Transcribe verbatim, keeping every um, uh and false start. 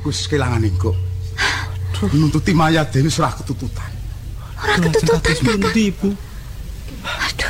aku wis kelangan engko. Nuntuti mayat dhewe ora ketututan. Ora ketututan, Bu. Ngendi, Bu? Aduh.